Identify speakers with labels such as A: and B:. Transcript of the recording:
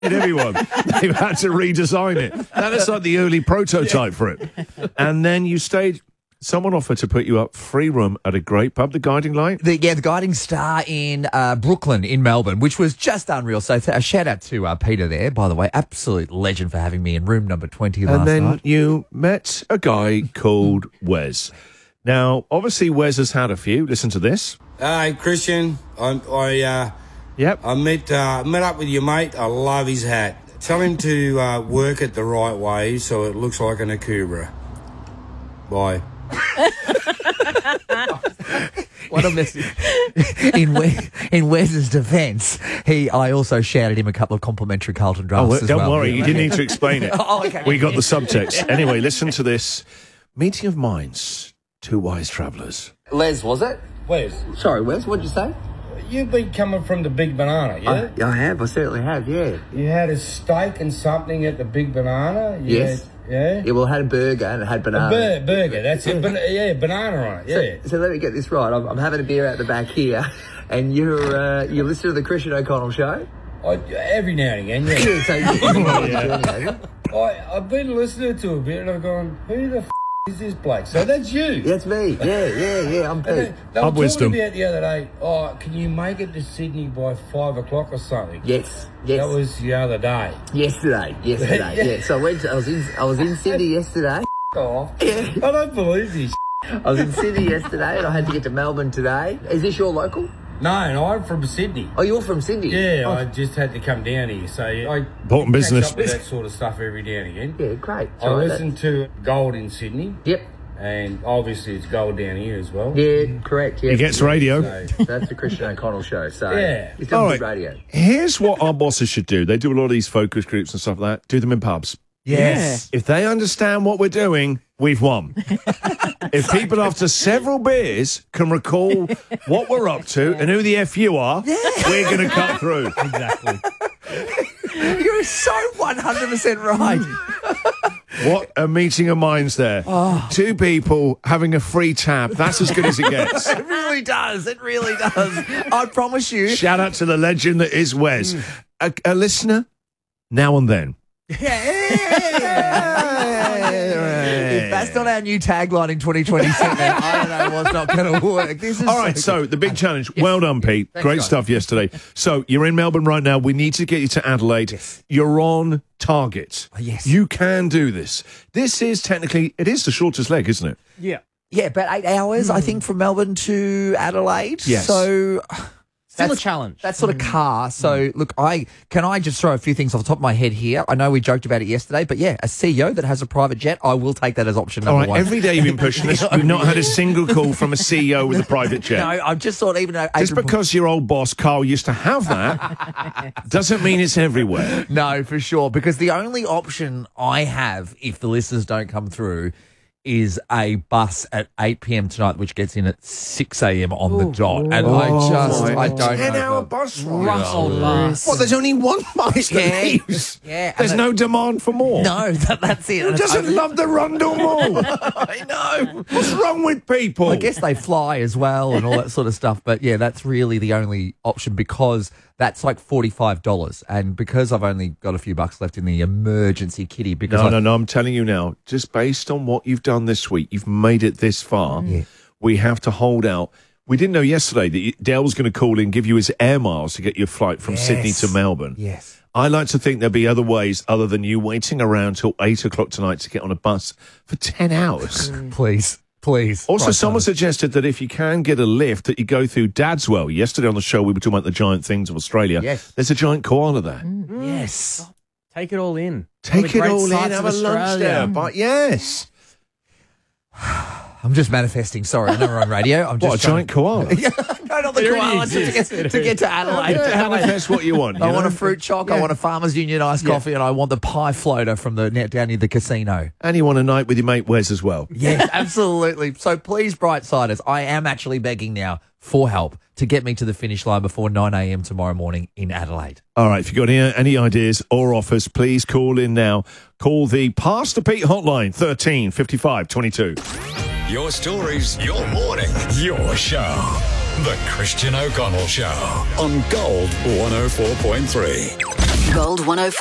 A: everyone. They've had to redesign it. That is like the early prototype for it. And then you stayed. Someone offered to put you up free room at a great pub, the Guiding Light.
B: The Guiding Star in Brooklyn in Melbourne, which was just unreal. So a shout out to Peter there, by the way. Absolute legend for having me in room number 20 last night.
A: And then you met a guy called Wes. Now, obviously, Wes has had a few. Listen to this.
C: Hey, Christian. I met up with your mate. I love his hat. Tell him to work it the right way so it looks like an Akubra. Bye.
B: What a message. In Wes's defence, I also shouted him a couple of complimentary Carlton drafts as well.
A: Don't worry, you didn't need to explain it.
B: Okay.
A: We got the subtext. Anyway, listen to this. Meeting of minds, two wise travellers.
B: Les, was it?
C: Wes,
B: Sorry, Wes, what'd you say?
C: you've been coming from the Big Banana, yeah?
B: I have, I certainly have, yeah.
C: You had a steak and something at the Big Banana?
B: Yes.
C: Yeah?
B: Yeah, well, it had a burger and it had banana.
C: Burger, that's it. Yeah, banana on it, yeah.
B: So let me get this right. I'm having a beer out the back here, and you listen to the Christian O'Connell show?
C: Every now and again, yeah.
B: Yeah, so
C: I've been listening to a bit and I've gone, who the is this bloke? So that's you.
B: That's me. Yeah, I'm Pete.
C: They were talking about the other day, can you make it to Sydney by 5 o'clock or something?
B: Yes.
C: That was the other day.
B: Yesterday. Yeah. So I was in Sydney yesterday.
C: Off. Yeah. I don't believe this.
B: I was in Sydney yesterday and I had to get to Melbourne today. Is this your local?
C: No, I'm from Sydney.
B: Oh, you're from Sydney?
C: Yeah, I just had to come down here. So I
A: important business.
C: catch up with that sort of stuff every now and again.
B: Yeah, great.
C: I listen to Gold in Sydney.
B: Yep.
C: And obviously it's Gold down here as well.
B: Yeah, correct. Yeah.
A: He gets radio.
B: So that's the Christian O'Connell show. So
C: yeah.
B: It's on good radio.
A: Here's what our bosses should do. They do a lot of these focus groups and stuff like that. Do them in pubs.
B: Yes.
A: If they understand what we're doing, we've won. If people after several beers can recall what we're up to and who the F you are, we're going to cut through.
D: Exactly.
B: You're so 100% right.
A: What a meeting of minds there. Two people having a free tab. That's as good as it gets.
B: It really does. It really does. I promise you.
A: Shout out to the legend that is Wes. A listener now and then.
B: If that's not our new tagline in 2027, I don't know what's not going to work. This is
A: all right, so the big challenge. Well done, Pete.
B: Thanks,
A: Great
B: guys.
A: stuff yesterday. So you're in Melbourne right now. We need to get you to Adelaide.
B: Yes.
A: You're on target.
B: Yes.
A: You can do this. This is technically, it is the shortest leg, isn't it?
D: Yeah.
B: Yeah, about 8 hours, I think, from Melbourne to Adelaide.
A: Yes.
B: So
D: Still a challenge.
B: That sort of car. So, look, can I just throw a few things off the top of my head here? I know we joked about it yesterday, but yeah, a CEO that has a private jet, I will take that as option number one.
A: Every day you've been pushing this. We've not had a single call from a CEO with a private jet.
B: No, I've just thought even though...
A: Just because your old boss, Carl, used to have that, doesn't mean it's everywhere.
B: No, for sure, because the only option I have, if the listeners don't come through, is a bus at 8 p.m. tonight, which gets in at 6 a.m. on the dot. And I don't know.
A: 10-hour bus ride.
D: Russell bus.
A: What, there's only one bus that leaves?
B: Yeah.
A: There's no demand for more?
B: No, that's it.
A: Who doesn't love the Rundle Mall?
B: I know.
A: What's wrong with people?
B: I guess they fly as well and all that sort of stuff. But yeah, that's really the only option because that's like $45. And because I've only got a few bucks left in the emergency kitty. Because
A: No, I'm telling you now, just based on what you've done this week, you've made it this far.
B: Yeah.
A: We have to hold out. We didn't know yesterday that Dale's going to call in, give you his air miles to get your flight from Sydney to Melbourne.
B: Yes.
A: I like to think there'll be other ways other than you waiting around till 8 o'clock tonight to get on a bus for 10 hours.
B: Please. Also,
A: Also, someone suggested that if you can get a lift, that you go through Dadswell. Yesterday on the show, we were talking about the giant things of Australia.
B: Yes.
A: There's a giant koala there.
B: Yes.
D: Take it all in.
A: Take it all in,
D: sights
A: have
D: of
A: a lunch
D: Australia.
A: there. But yes.
B: I'm just manifesting. Sorry, I know we're on radio. I'm just
A: What, a giant koala?
B: No, not the koala. To get to Adelaide.
A: Yeah, manifest what you want.
B: I want a fruit choc. I want a Farmers Union iced coffee, and I want the pie floater from the net down near the casino.
A: And you want a night with your mate Wes as well.
B: Yes, absolutely. So please, Brightsiders, I am actually begging now for help to get me to the finish line before 9 a.m. tomorrow morning in Adelaide.
A: All right, if you've got any ideas or offers, please call in now. Call the Pastor Pete hotline, 13 55 22.
E: Your stories, your morning, your show. The Christian O'Connell Show on Gold 104.3.
F: Gold 104.